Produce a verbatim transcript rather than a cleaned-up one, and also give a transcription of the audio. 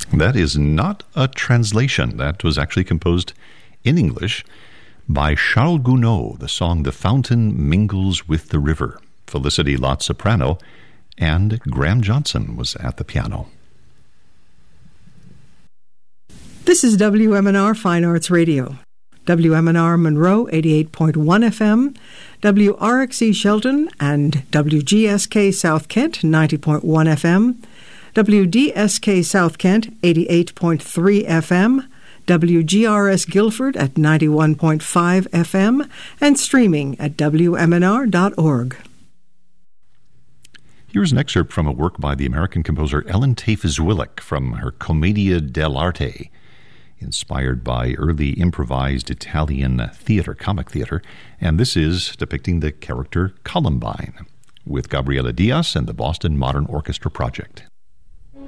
That is not a translation. That was actually composed in English by Charles Gounod, the song The Fountain Mingles with the River. Felicity Lott soprano, and Graham Johnson was at the piano. This is W M N R Fine Arts Radio. W M N R Monroe eighty-eight point one F M, W R X E Shelton and W G S K South Kent ninety point one F M, W D S K South Kent eighty-eight point three F M, W G R S Guilford at ninety-one point five F M, and streaming at W M N R dot org. Here's an excerpt from a work by the American composer Ellen Tafe-Zwilich from her Commedia dell'arte, inspired by early improvised Italian theater, comic theater, and this is depicting the character Columbine with Gabriela Diaz and the Boston Modern Orchestra Project.